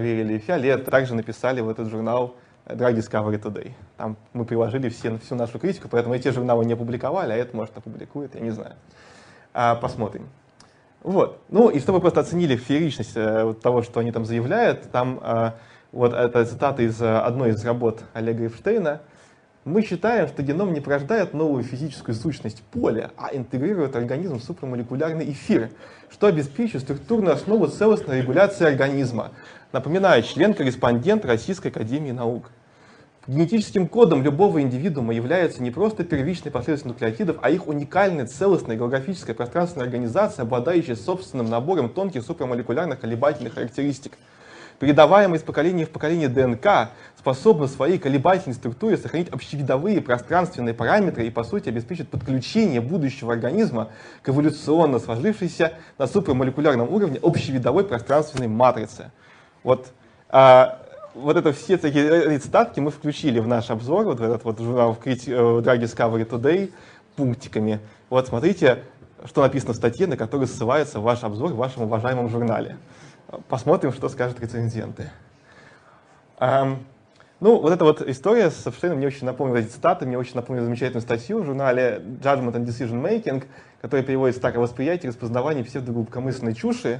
или Фиолет также написали в этот журнал Drug Discovery Today. Там мы приложили всю нашу критику, поэтому эти журналы не опубликовали, а это, может, опубликует, я не знаю. Посмотрим. Вот. Ну и чтобы вы просто оценили фееричность того, что они там заявляют, там вот эта цитата из одной из работ Олега Эпштейна. Мы считаем, что геном не порождает новую физическую сущность поля, а интегрирует организм в супрамолекулярный эфир, что обеспечивает структурную основу целостной регуляции организма. Напоминаю, член-корреспондент Российской академии наук. Генетическим кодом любого индивидуума является не просто первичная последовательность нуклеотидов, а их уникальная целостная географическая пространственная организация, обладающая собственным набором тонких супрамолекулярных колебательных характеристик. Передаваемая из поколения в поколение ДНК способна в своей колебательной структуре сохранить общевидовые пространственные параметры и, по сути, обеспечит подключение будущего организма к эволюционно сложившейся на супрамолекулярном уровне общевидовой пространственной матрице. Вот это все такие цитатки мы включили в наш обзор, вот в этот вот журнал Drug Discovery Today пунктиками. Вот смотрите, что написано в статье, на которую ссылается ваш обзор в вашем уважаемом журнале. Посмотрим, что скажут рецензенты. Ну, вот эта вот история с Эпштейном мне очень напомнила эти цитаты, мне очень напомнила замечательную статью в журнале Judgment and Decision Making, которая переводится так: о восприятии и распознавании псевдоглубокомысленной чуши.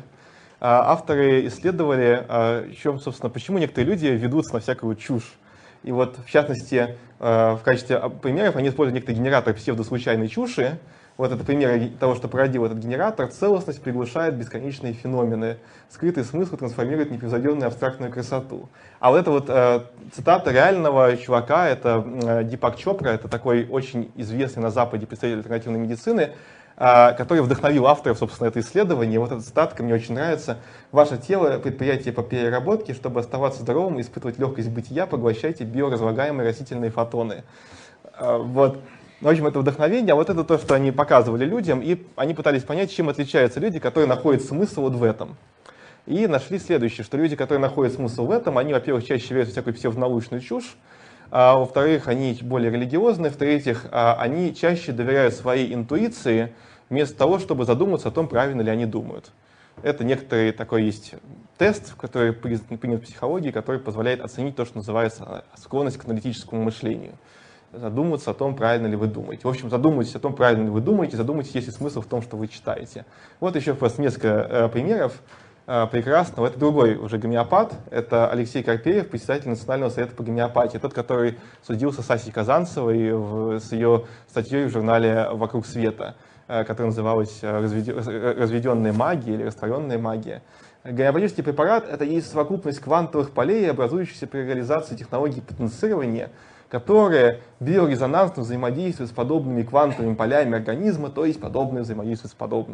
Авторы исследовали, собственно, почему некоторые люди ведутся на всякую чушь. И вот, в частности, в качестве примеров они используют некоторый генератор псевдослучайной чуши. Вот это пример того, что породил этот генератор. Целостность приглушает бесконечные феномены. Скрытый смысл трансформирует непревзойденную абстрактную красоту. А вот это вот цитата реального чувака, это Дипак Чопра, это такой очень известный на Западе представитель альтернативной медицины, который вдохновил авторов, собственно, это исследование. Вот эта цитатка мне очень нравится. «Ваше тело — предприятие по переработке. Чтобы оставаться здоровым и испытывать легкость бытия, поглощайте биоразлагаемые растительные фотоны». Вот. В общем, это вдохновение, а вот это то, что они показывали людям, и они пытались понять, чем отличаются люди, которые находят смысл вот в этом. И нашли следующее, что люди, которые находят смысл в этом, они, во-первых, чаще верят в всякую псевдонаучную чушь, а во-вторых, они более религиозны, в-третьих, они чаще доверяют своей интуиции, вместо того, чтобы задуматься о том, правильно ли они думают. Это некоторый такой есть тест, который принят в психологии, который позволяет оценить то, что называется склонность к аналитическому мышлению. Задуматься о том, правильно ли вы думаете. В общем, задумайтесь о том, правильно ли вы думаете, задумайтесь, есть ли смысл в том, что вы читаете. Вот еще просто несколько примеров прекрасного. Это другой уже гомеопат, это Алексей Карпеев, председатель Национального совета по гомеопатии, тот, который судился с Асей Казанцевой с ее статьей в журнале «Вокруг света», которая называлась «Разведенная магия» или «Растворенная магия». Гомеопатический препарат — это есть совокупность квантовых полей, образующихся при реализации технологий потенцирования, которые биорезонансно взаимодействуют с подобными квантовыми полями организма, то есть подобное взаимодействует с подобным.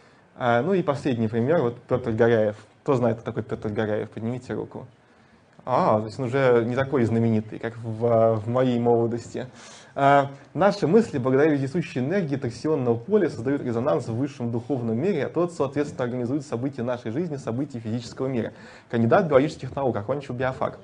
Ну и последний пример, вот Петр Горяев. Кто знает, кто такой Петр Горяев? Поднимите руку. То есть он уже не такой знаменитый, как в моей молодости. Наши мысли, благодаря вездесущей энергии торсионного поля, создают резонанс в высшем духовном мире, а тот, соответственно, организует события нашей жизни, события физического мира. Кандидат биологических наук, окончил биофак.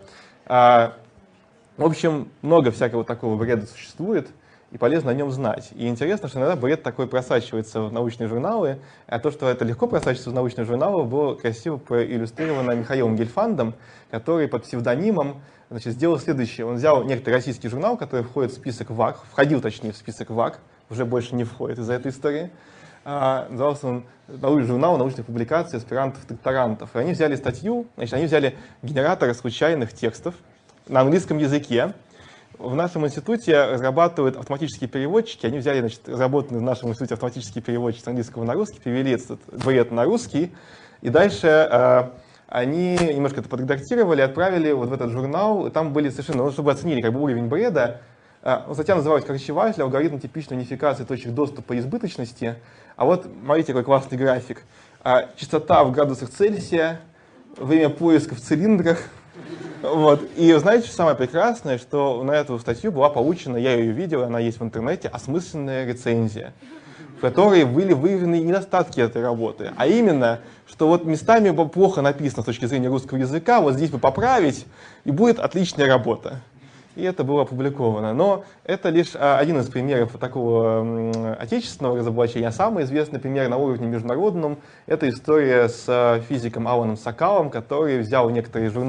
В общем, много всякого такого бреда существует, и полезно о нем знать. И интересно, что иногда бред такой просачивается в научные журналы, а то, что это легко просачивается в научные журналы, было красиво проиллюстрировано Михаилом Гельфандом, который под псевдонимом сделал следующее. Он взял некоторый российский журнал, который входит в список ВАК, входил, точнее, в список ВАК, уже больше не входит из-за этой истории. Назывался он журнал научных публикаций аспирантов-докторантов. И они взяли статью, они взяли генератор случайных текстов на английском языке. В нашем институте разрабатывают автоматические переводчики. Они взяли, разработанные в нашем институте автоматические переводчики с английского на русский, перевели этот бред на русский. И дальше они немножко это подредактировали, отправили вот в этот журнал. И там были совершенно, чтобы оценили уровень бреда. Статья называлась «Корчеватель. Алгоритм типичной унификации точек доступа и избыточности». А вот, смотрите, какой классный график. Частота в градусах Цельсия, время поиска в цилиндрах. Вот. И знаете, что самое прекрасное, что на эту статью была получена, я ее видел, она есть в интернете, осмысленная рецензия, в которой были выявлены недостатки этой работы. А именно, что вот местами плохо написано с точки зрения русского языка, вот здесь бы поправить, и будет отличная работа. И это было опубликовано. Но это лишь один из примеров такого отечественного разоблачения. Самый известный пример на уровне международном — это история с физиком Аланом Сокалом, который взял некоторые журналы